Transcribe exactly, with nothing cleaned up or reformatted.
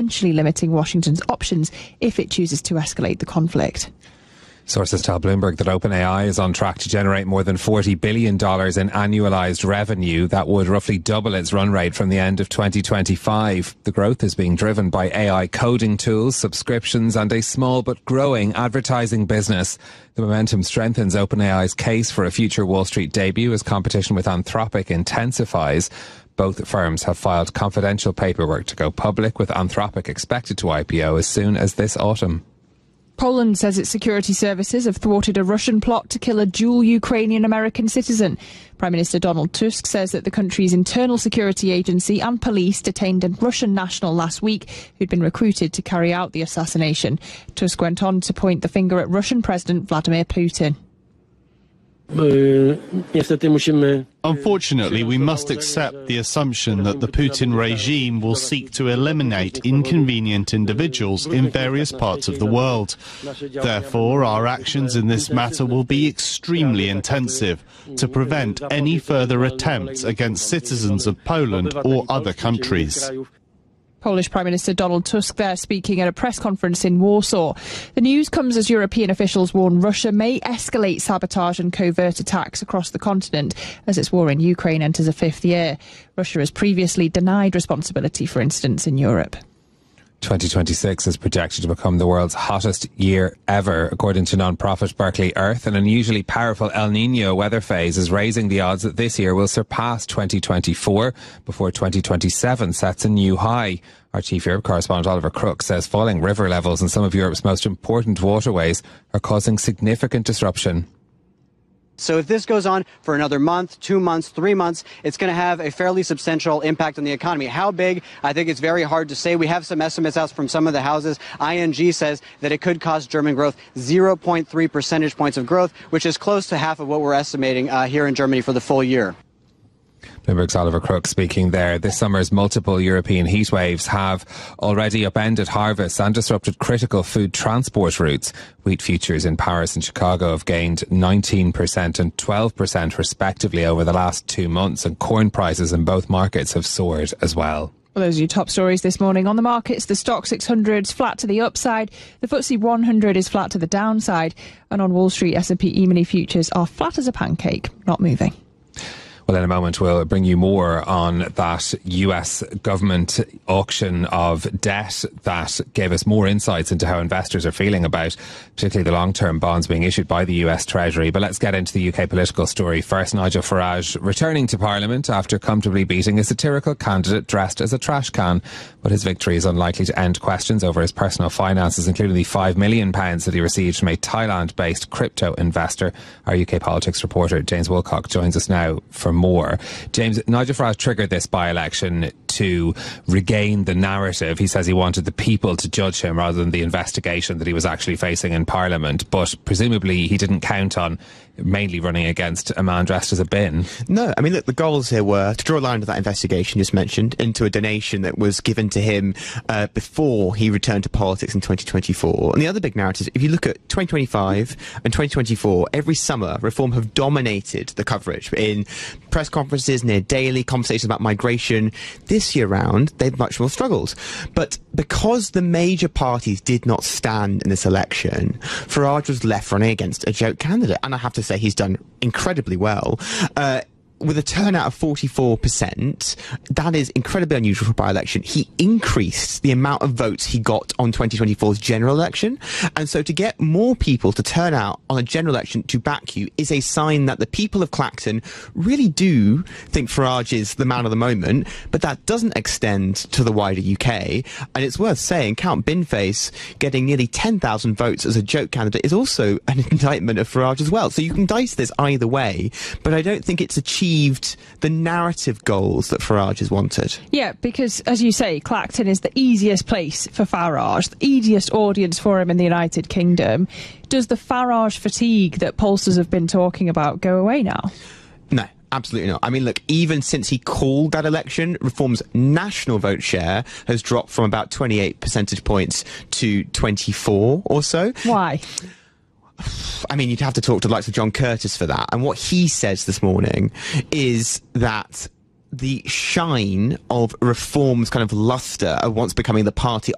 potentially limiting Washington's options if it chooses to escalate the conflict. Sources tell Bloomberg that OpenAI is on track to generate more than forty billion dollars in annualised revenue. That would roughly double its run rate from the end of twenty twenty-five. The growth is being driven by A I coding tools, subscriptions and a small but growing advertising business. The momentum strengthens OpenAI's case for a future Wall Street debut as competition with Anthropic intensifies. Both firms have filed confidential paperwork to go public, with Anthropic expected to I P O as soon as this autumn. Poland says its security services have thwarted a Russian plot to kill a dual Ukrainian-American citizen. Prime Minister Donald Tusk says that the country's internal security agency and police detained a Russian national last week who'd been recruited to carry out the assassination. Tusk went on to point the finger at Russian President Vladimir Putin. Unfortunately, we must accept the assumption that the Putin regime will seek to eliminate inconvenient individuals in various parts of the world. Therefore, our actions in this matter will be extremely intensive to prevent any further attempts against citizens of Poland or other countries. Polish Prime Minister Donald Tusk there speaking at a press conference in Warsaw. The news comes as European officials warn Russia may escalate sabotage and covert attacks across the continent as its war in Ukraine enters a fifth year. Russia has previously denied responsibility for incidents in Europe. twenty twenty-six is projected to become the world's hottest year ever, according to non-profit Berkeley Earth. An unusually powerful El Niño weather phase is raising the odds that this year will surpass twenty twenty-four before twenty twenty-seven sets a new high. Our chief Europe correspondent Oliver Crook says falling river levels in some of Europe's most important waterways are causing significant disruption. So if this goes on for another month, two months, three months, it's going to have a fairly substantial impact on the economy. How big? I think it's very hard to say. We have some estimates out from some of the houses. I N G says that it could cost German growth zero point three percentage points of growth, which is close to half of what we're estimating uh, here in Germany for the full year. Bloomberg's Oliver Crook speaking there. This summer's multiple European heat waves have already upended harvests and disrupted critical food transport routes. Wheat futures in Paris and Chicago have gained nineteen percent and twelve percent respectively over the last two months, and corn prices in both markets have soared as well. Well, those are your top stories this morning. On the markets, the Stoxx six hundred is flat to the upside, the F T S E one hundred is flat to the downside, and on Wall Street, S and P E-mini futures are flat as a pancake, not moving. Well, in a moment, we'll bring you more on that U S government auction of debt that gave us more insights into how investors are feeling about particularly the long-term bonds being issued by the U S Treasury. But let's get into the U K political story first. Nigel Farage returning to Parliament after comfortably beating a satirical candidate dressed as a trash can. But his victory is unlikely to end questions over his personal finances, including the five million pounds that he received from a Thailand-based crypto investor. Our U K politics reporter, James Wilcock, joins us now for more. James, Nigel Farage triggered this by-election to regain the narrative. He says he wanted the people to judge him rather than the investigation that he was actually facing in Parliament. But presumably he didn't count on mainly running against a man dressed as a bin. No, I mean, look, the goals here were to draw a line under that investigation you just mentioned into a donation that was given to him uh, before he returned to politics in twenty twenty-four. And the other big narrative, if you look at twenty twenty-five and twenty twenty-four, every summer Reform have dominated the coverage in press conferences, near daily conversations about migration. This year round, they've much more struggled. But because the major parties did not stand in this election, Farage was left running against a joke candidate. And I have to say he's done incredibly well. Uh, with a turnout of forty-four percent, that is incredibly unusual for a by-election. He increased the amount of votes he got on twenty twenty-four's general election. And so to get more people to turn out on a general election to back you is a sign that the people of Clacton really do think Farage is the man of the moment. But that doesn't extend to the wider U K. And it's worth saying Count Binface getting nearly ten thousand votes as a joke candidate is also an indictment of Farage as well. So you can dice this either way, but I don't think it's achieved the narrative goals that Farage has wanted. Yeah, because, as you say, Clacton is the easiest place for Farage, the easiest audience for him in the United Kingdom. Does the Farage fatigue that pollsters have been talking about go away now? No. Absolutely not. I mean, look, even since he called that election, Reform's national vote share has dropped from about twenty-eight percentage points to twenty-four or so. Why? I mean, you'd have to talk to the likes of John Curtis for that. And what he says this morning is that the shine of Reform's kind of lustre of once becoming the party